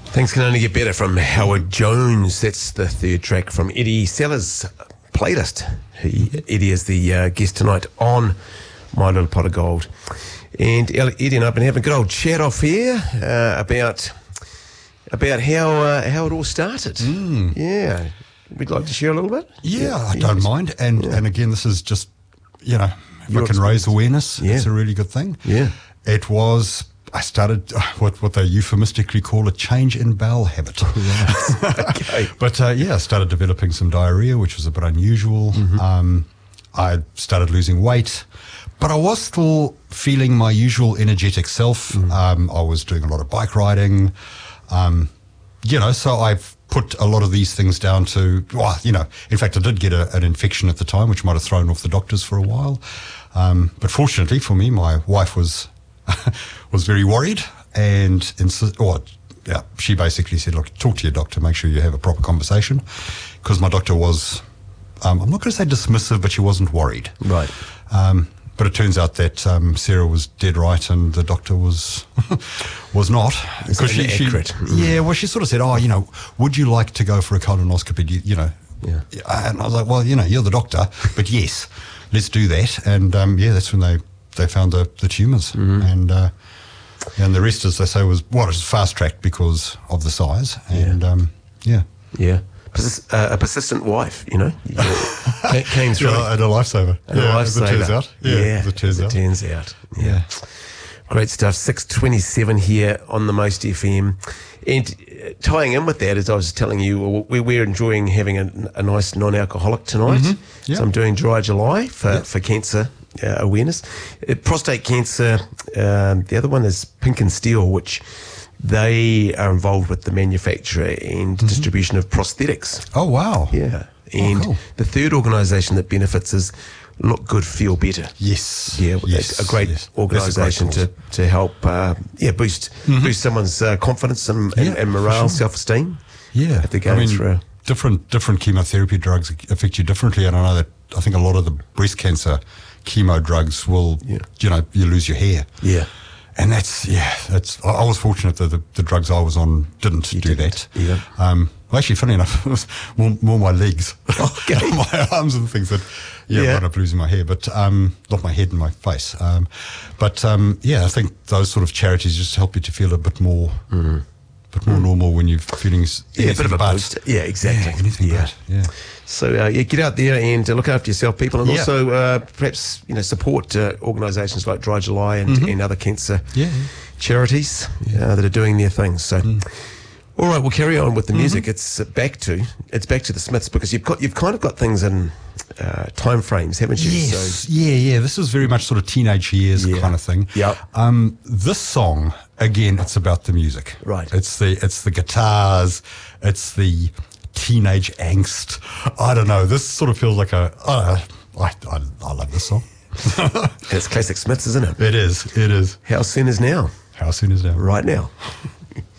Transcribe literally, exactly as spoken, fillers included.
Things can only get better from Howard Jones. That's the third track from Eddie Sellers' playlist. He, Eddie is the uh, guest tonight on My Little Pot of Gold. And Eddie and I have been having a good old chat off here uh, about about how uh, how it all started. Mm. Yeah. We'd like to share a little bit? Yeah, yeah I don't yes. mind. And yeah. and again, this is just, you know, if Your I can experience. raise awareness, yeah. it's a really good thing. Yeah. It was, I started uh, what, what they euphemistically call a change in bowel habit. Right. Okay. But uh, yeah, I started developing some diarrhea, which was a bit unusual. Mm-hmm. Um, I started losing weight, but I was still feeling my usual energetic self. Mm. Um, I was doing a lot of bike riding, um, you know, so I've put a lot of these things down to, well, you know, in fact, I did get a, an infection at the time, which might have thrown off the doctors for a while. Um, but fortunately for me, my wife was was very worried and, insi- or, yeah, she basically said, look, talk to your doctor, make sure you have a proper conversation, because my doctor was, um, I'm not going to say dismissive, but she wasn't worried. Right. Um, but it turns out that um, Sarah was dead right and the doctor was was not. Because she, she Yeah, well, she sort of said, oh, you know, would you like to go for a colonoscopy? You, you know. Yeah. And I was like, well, you know, you're the doctor, but yes, let's do that. And, um, yeah, that's when they, they found the, the tumours. Mm-hmm. And uh, and the rest, as they say, was, well, it was fast-tracked because of the size. And, yeah. Um, yeah. Yeah. Persis- uh, a persistent wife, you know, came, came through. Yeah, and a lifesaver. And yeah, a as it turns out. Yeah, yeah as it turns as out. It turns out. Yeah. yeah. Great stuff. six twenty-seven here on the Most F M. And uh, tying in with that, as I was telling you, we, we're enjoying having a, a nice non-alcoholic tonight. Mm-hmm. Yep. So I'm doing Dry July for, yep. for cancer uh, awareness. Uh, prostate cancer, um, the other one is Pink and Steel, which they are involved with the manufacture and mm-hmm. distribution of prosthetics. Oh, wow. Yeah. And oh, cool. the third organisation that benefits is Look Good, Feel Better. Yes. Yeah, yes. a great yes. organisation a great to, to help uh, yeah boost mm-hmm. boost someone's uh, confidence and, and, yeah, and morale, sure. self-esteem. Yeah. If they're going I mean, through a, different, different chemotherapy drugs affect you differently, and I know that I think a lot of the breast cancer chemo drugs will, yeah. you know, you lose your hair. Yeah. And that's, yeah, that's, I, I was fortunate that the, the drugs I was on didn't you do didn't. that. Yeah. Um, well, actually, funny enough, it was more, more my legs, okay. my arms and things that, yeah, yeah. wound up losing my hair, but um, not my head and my face. Um, but um, yeah, I think those sort of charities just help you to feel a bit more, mm-hmm. bit more mm. normal when you're feeling yeah, a bit of a but. boost. Yeah, exactly. Yeah, anything yeah. but. Yeah. So uh, yeah, get out there and uh, look after yourself, people, and yeah. also uh, perhaps you know support uh, organisations like Dry July and, mm-hmm. and other cancer yeah, yeah. charities yeah. uh, that are doing their things. So. Mm. All right, we'll carry on with the music. Mm-hmm. It's back to it's back to the Smiths because you've got you've kind of got things in uh, time frames, haven't you? Yes, So, yeah, yeah. This is very much sort of teenage years yeah. kind of thing. Yep. Um, this song again, it's about the music. Right. It's the it's the guitars. It's the teenage angst. I don't know. This sort of feels like a. Uh, I, I I love this song. It's classic Smiths, isn't it? It is. It is. How soon is now? How soon is now? Right now.